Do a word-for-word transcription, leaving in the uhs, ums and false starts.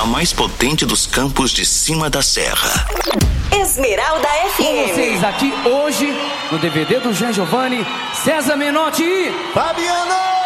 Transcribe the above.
mais potente dos campos de cima da serra. Esmeralda F M. Com vocês aqui hoje, no D V D do Jean Giovanni, César Menotti e Fabiano!